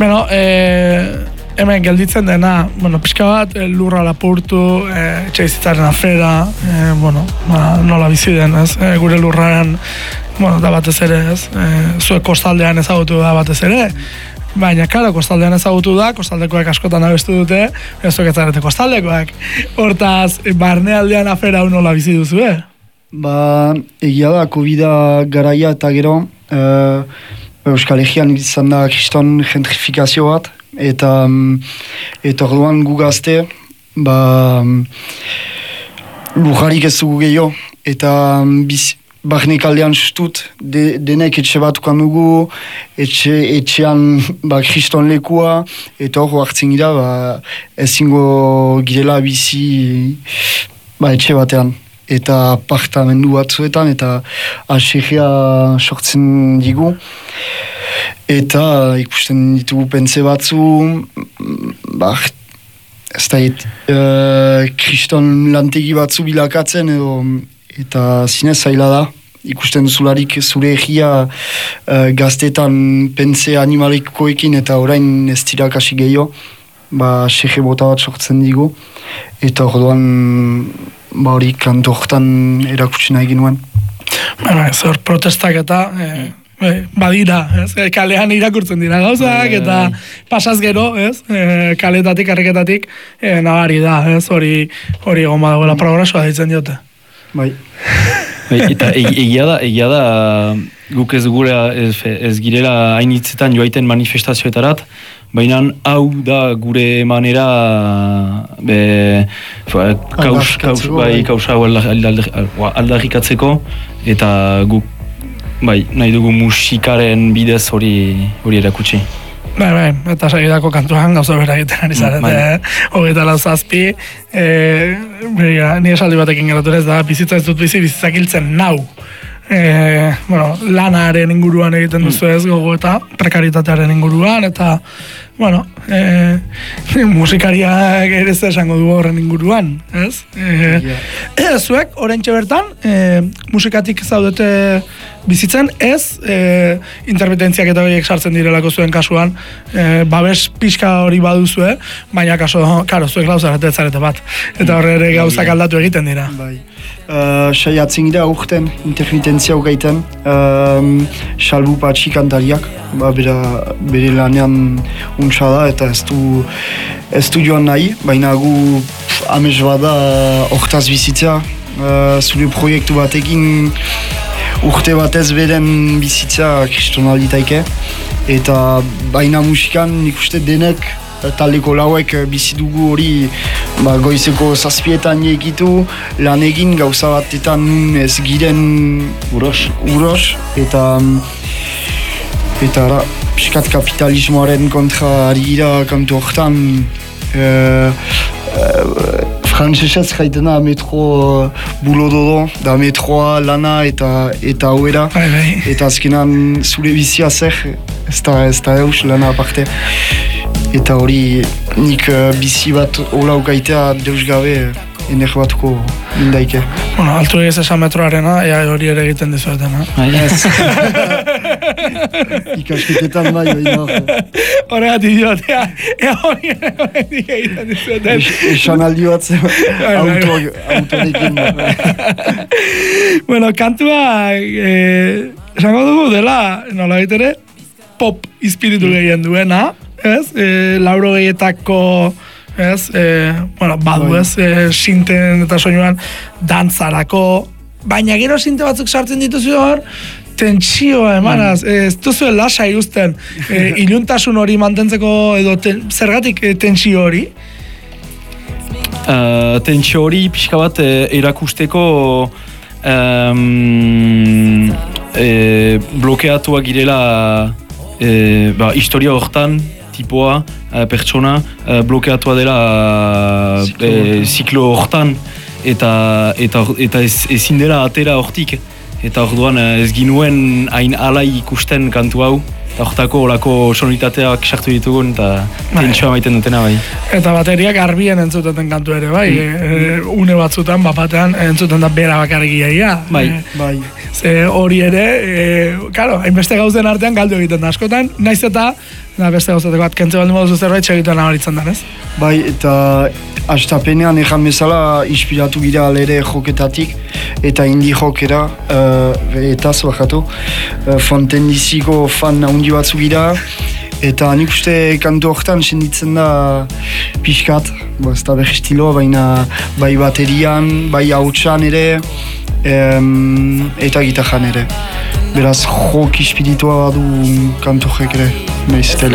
Bueno, hemen gelditzen dena, pixka bat, lurra lapurtu, etxebizitzaren afera, nola bizi den, ez? Gure lurraren, da batez ere, ez? Zuek kostaldean ezagutu da batez ere, baina, karo, kostaldean ezagutu da, kostaldekoak askotan abestu dute, ez zuek ez zarete kostaldekoak. Hortaz, barnealdean afera nola bizi duzu, Egia da, COVID-a garaia eta gero, Euskal Herrian izan da kriston gentrifikazio bat, eta orduan gu gazte, lujarik ez dugu gehiago, eta barnek aldean sustut, denek etxe bat ukan dugu, etxean kriston lekua, eta hor hartzen gira, ezingo girela bizi etxe batean. Eta apartamendu batzuetan, eta aserria sortzen digu. Eta ikusten ditugu pentze batzu, ez da kriston lantegi batzu bilakatzen, eta zinez zaila da. Ikusten duzularik zure egia gaztetan pentze animalikoekin, eta orain ez tirakasi gehiago, aserre bota bat sortzen digu. Eta orduan hori kanto horretan erakutsi nahi ginuen. Zor protestak eta badira, kalean irakurtzen dira gauzak, eta pasaz gero, kaletatik, karriketatik, nabari da, hori egon badagoela progresoa ditzen diote. Eta egia da, guk ez girela hainitzetan joaiten manifestazioetarat, baina hau da gure manera kausa aldarrikatzeko, eta guk nahi dugu musikaren bidez hori erakutsi. Eta segidako kantuan gauza bera egiten ari zarete, 27, ni esaldi batekin geratu ez da, bizitza ez dut bizitzak hiltzen nau. Lanaren inguruan egiten duzu ez gogo eta prekaritatearen inguruan, eta musikariak ere esango du horren inguruan, ez? Zuek, oraintxe bertan, musikatik zaudete bizitzen, ez intermitentziak eta horiek sartzen direlako zuen kasuan, babes pixka hori baduzue, baina zuek lauzarete ez zarete bat, eta horre ere gauzak aldatu egiten dira. Saiatzen gira urten intermitentzia hogeiten, Salbu Patxi kantariak, bere lanean untsa da, eta ez du joan nahi, baina gu amez bada hortaz bizitzea, zure proiektu batekin urte batez beren bizitza kristonal ditaike, eta baina musikan nik uste denek taldeko lauek bizi dugu hori goizeko 7etan egitu, lan egin gauza batetan ez giren uros, eta piskat kapitalismoaren kontra ari gira kantu horretan, frantzesez jaitena metro bulododo, da metroa, lana eta hauera, eta azkenan zure bizia zer, ez da eus lana aparte. Eta hori nik bizi bat hola ukaitea deus gabe ener batuko nindaike. Altu egez esan metroarena, hori ere egiten dizuetena. Ez. Ikasketetan bai hori. Horregatik diotea, hori ere egiten dizueten. Esan aldi bat autorekin. Kantua, esango dugu dela, nola baitere, pop espiritu gehien duena, ez? Lauro gehietako, ez? Badu, ez? Sinten eta soinuan dantzarako, baina gero sinte batzuk sartzen dituzu hor, tentsioa emanaz, ez duzu lasai uzten, iluntasun hori mantentzeko edo zergatik tentsio hori? Tentsio hori pixka bat erakusteko blokeatua girela historia hortan, tipoa, pertsona, blokeatua dela ziklo hortan, eta ezin dela atera hortik. Eta orduan ez ginuen hain alai ikusten kantu hau, Eta horretako olako sonoritateak sartu ditugun, eta tentsioa maiten dutena bai. Eta bateriak garbien entzuteten kantu ere, bai. Une batzutan, batean entzuten da bera bakarrik iaia. Bai. Ze hori ere, karo, hainbeste gauzen artean galdu egiten da askotan, naiz eta beste gauzateko bat kentze baldin moduzu zerbait segituan nabaritzen da, ez? Bai, eta hastapenean ejan bezala inspiratu gira alere joketatik eta indie jokera eta zobakatu Fontendiziko fan handi batzu gira eta nik uste kantu horretan senditzen da pixkat, ez da berri estiloa, baina bai baterian, bai hautsan ere eta gitarran ere. Beraz, jok espiritua du kantu horrek ere,